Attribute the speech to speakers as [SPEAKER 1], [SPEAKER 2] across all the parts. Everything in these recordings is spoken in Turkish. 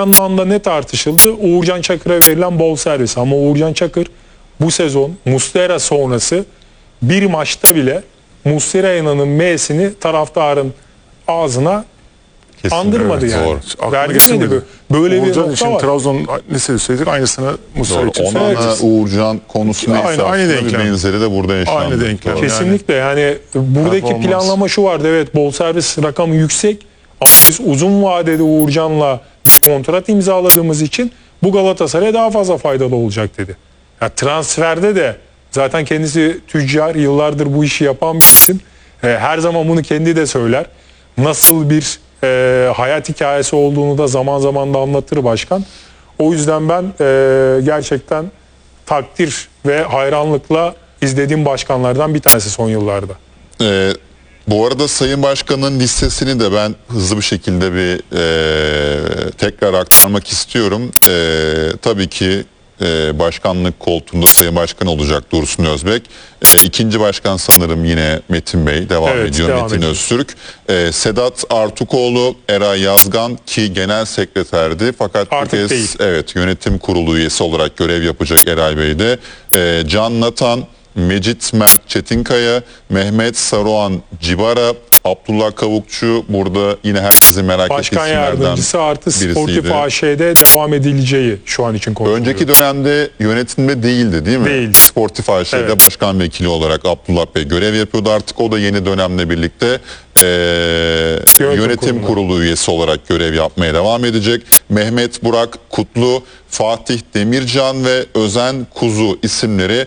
[SPEAKER 1] anda ne tartışıldı? Uğurcan Çakır'a verilen bonservis. Ama Uğurcan Çakır bu sezon Muslera sonrası bir maçta bile Muslera'nın M'sini taraftarın ağzına andırmadı
[SPEAKER 2] evet,
[SPEAKER 1] yani.
[SPEAKER 2] Doğru.
[SPEAKER 1] Verdirmedi. Böyle bir
[SPEAKER 3] Uğurcan
[SPEAKER 1] nokta
[SPEAKER 3] için
[SPEAKER 1] var.
[SPEAKER 3] Trabzon ne söyledik aynısını Muslera için
[SPEAKER 2] Onana
[SPEAKER 3] söyleyeceğiz.
[SPEAKER 2] Uğurcan konusu neyse
[SPEAKER 3] Aynı
[SPEAKER 2] aslında bir
[SPEAKER 3] denklem.
[SPEAKER 2] benzeri de burada yaşandı.
[SPEAKER 3] Aynı denklem.
[SPEAKER 2] Doğru.
[SPEAKER 1] Kesinlikle yani buradaki
[SPEAKER 3] Performans.
[SPEAKER 1] planlama şu vardı. Evet, bonservis rakamı yüksek ama biz uzun vadede Uğurcan'la kontrat imzaladığımız için bu Galatasaray'a daha fazla faydalı olacak dedi. Ya transferde de zaten kendisi tüccar, yıllardır bu işi yapan bir isim. Her zaman bunu kendi de söyler. Nasıl bir hayat hikayesi olduğunu da zaman zaman da anlatır başkan. O yüzden ben gerçekten takdir ve hayranlıkla izlediğim başkanlardan bir tanesi son yıllarda.
[SPEAKER 2] Bu arada Sayın Başkan'ın listesini de ben hızlı bir şekilde bir tekrar aktarmak istiyorum. Tabii ki başkanlık koltuğunda Sayın Başkan olacak Dursun Özbek. İkinci başkan sanırım yine Metin Bey devam ediyor.
[SPEAKER 1] devam
[SPEAKER 2] Metin
[SPEAKER 1] ediyor.
[SPEAKER 2] Öztürk. Sedat Artukoğlu, Eray Yazgan ki genel sekreterdi. Fakat bu
[SPEAKER 1] Artık
[SPEAKER 2] kez
[SPEAKER 1] değil.
[SPEAKER 2] evet yönetim kurulu üyesi olarak görev yapacak Eray Bey de. Can Natan, Mecit Mert Çetinkaya, Mehmet Saruhan Cibara, Abdullah Kavukçu burada yine herkesin merak ettiği
[SPEAKER 1] Başkan
[SPEAKER 2] isimlerden
[SPEAKER 1] yardımcısı artı Sportif
[SPEAKER 2] birisiydi.
[SPEAKER 1] AŞ'de devam edileceği şu an için konuşuluyor.
[SPEAKER 2] Önceki dönemde yönetimde değildi değil mi?
[SPEAKER 1] Değildi.
[SPEAKER 2] Sportif AŞ'de
[SPEAKER 1] Evet.
[SPEAKER 2] başkan vekili olarak Abdullah Bey görev yapıyordu. Artık o da yeni dönemle birlikte yönetim kurulu üyesi olarak görev yapmaya devam edecek. Mehmet Burak Kutlu, Fatih Demircan ve Özen Kuzu isimleri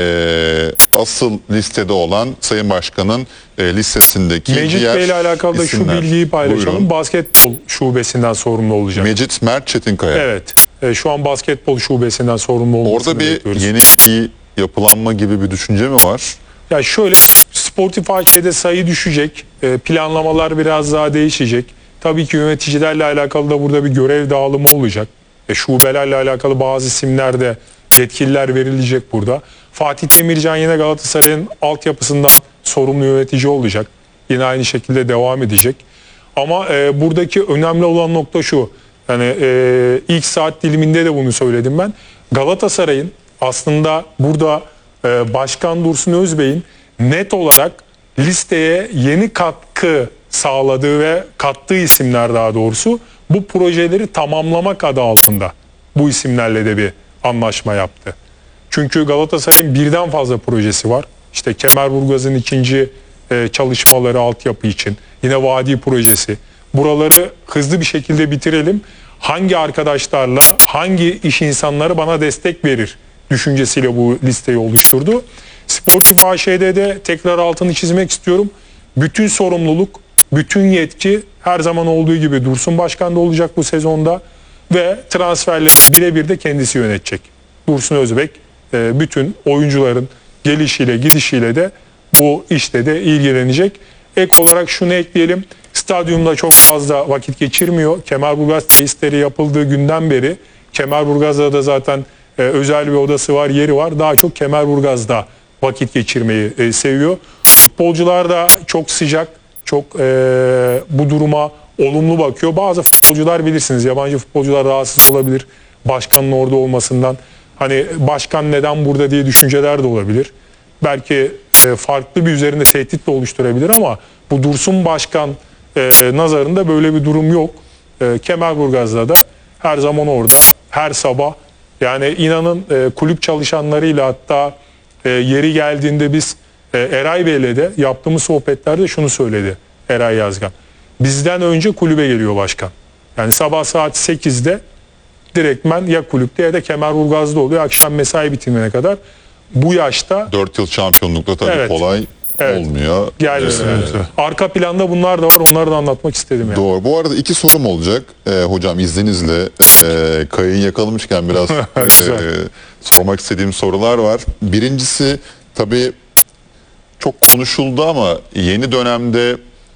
[SPEAKER 2] asıl listede olan Sayın Başkan'ın listesindeki
[SPEAKER 1] Mecit
[SPEAKER 2] diğer
[SPEAKER 1] Bey ile alakalı da şu
[SPEAKER 2] isimler.
[SPEAKER 1] bilgiyi paylaşalım.
[SPEAKER 2] Buyurun.
[SPEAKER 1] Basketbol şubesinden sorumlu olacak.
[SPEAKER 2] Mecit Mert Çetinkaya.
[SPEAKER 1] Evet. Şu an basketbol şubesinden sorumlu olmasını
[SPEAKER 2] Orada bir
[SPEAKER 1] bekliyoruz.
[SPEAKER 2] yeni bir yapılanma gibi bir düşünce mi var?
[SPEAKER 1] Ya şöyle, Sportif AŞ'de sayı düşecek. Planlamalar biraz daha değişecek. Tabii ki yöneticilerle alakalı da burada bir görev dağılımı olacak. Şubelerle alakalı bazı isimlerde yetkililer verilecek burada. Fatih Demircan yine Galatasaray'ın altyapısından sorumlu yönetici olacak. Yine aynı şekilde devam edecek. Ama buradaki önemli olan nokta şu. Yani ilk saat diliminde de bunu söyledim ben. Galatasaray'ın aslında burada Başkan Dursun Özbey'in net olarak listeye yeni katkı sağladığı ve kattığı isimler daha doğrusu bu projeleri tamamlamak adı altında bu isimlerle de bir anlaşma yaptı. Çünkü Galatasaray'ın birden fazla projesi var. İşte Kemerburgaz'ın ikinci çalışmaları altyapı için. Yine vadi projesi. Buraları hızlı bir şekilde bitirelim. Hangi arkadaşlarla, hangi iş insanları bana destek verir düşüncesiyle bu listeyi oluşturdu. Sportif AŞ'de de tekrar altını çizmek istiyorum. Bütün sorumluluk, bütün yetki her zaman olduğu gibi Dursun Başkan'da olacak bu sezonda. Ve transferleri birebir de kendisi yönetecek. Dursun Özbek bütün oyuncuların gelişiyle gidişiyle de bu işte de ilgilenecek. Ek olarak şunu ekleyelim. Stadyumda çok fazla vakit geçirmiyor. Kemerburgaz tesisleri yapıldığı günden beri Kemerburgaz'da da zaten özel bir odası var, yeri var. Daha çok Kemerburgaz'da vakit geçirmeyi seviyor. Futbolcular da çok sıcak, çok bu duruma olumlu bakıyor. Bazı futbolcular bilirsiniz, yabancı futbolcular rahatsız olabilir başkanın orada olmasından. Hani başkan neden burada diye düşünceler de olabilir. Belki farklı bir üzerinde tehdit de oluşturabilir ama bu Dursun Başkan nazarında böyle bir durum yok. Kemerburgaz'da da her zaman orada, her sabah. Yani inanın kulüp çalışanlarıyla hatta yeri geldiğinde biz Eray Bey'le de yaptığımız sohbetlerde şunu söyledi Eray Yazgan. Bizden önce kulübe geliyor başkan. Yani sabah saat 8'de direktmen ya kulüpte ya da Kemerburgaz'da oluyor. Akşam mesai bitimine kadar. Bu yaşta
[SPEAKER 2] 4 yıl şampiyonlukta tabii kolay olmuyor.
[SPEAKER 1] Arka planda bunlar da var. Onları da anlatmak istedim. Yani.
[SPEAKER 2] Doğru. Bu arada iki sorum olacak. Hocam izninizle kayayı yakalamışken biraz sormak istediğim sorular var. Birincisi tabii çok konuşuldu ama yeni dönemde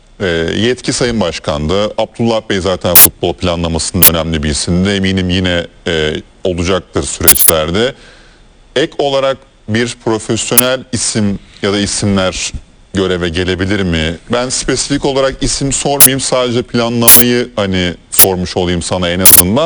[SPEAKER 2] yetki Sayın Başkan'da. Abdullah Bey zaten futbol planlamasının önemli bir isimdi. Eminim yine olacaktır süreçlerde. Ek olarak bir profesyonel isim ya da isimler göreve gelebilir mi? Ben spesifik olarak isim sormayayım, sadece planlamayı hani sormuş olayım sana en azından.